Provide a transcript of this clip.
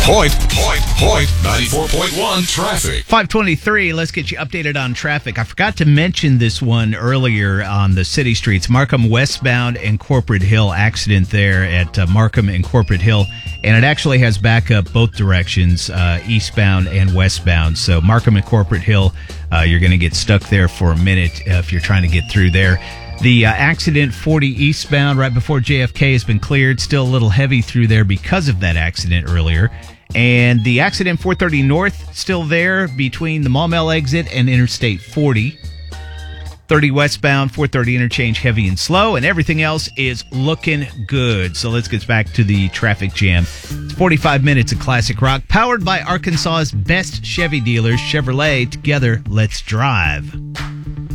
Point 94.1 traffic. 523, let's get you updated on traffic. I forgot to mention this one earlier on the city streets. Markham westbound and Corporate Hill, accident there at Markham and Corporate Hill. And it actually has backup both directions, eastbound and westbound. So Markham and Corporate Hill, you're going to get stuck there for a minute if you're trying to get through there. The accident 40 eastbound right before JFK has been cleared. Still a little heavy through there because of that accident earlier. And the accident 430 north still there between the Maumelle exit and Interstate 40. 30 westbound, 430 interchange heavy and slow, and everything else is looking good. So let's get back to the traffic jam. It's 45 minutes of classic rock, powered by Arkansas's best Chevy dealers, Chevrolet. Together, let's drive.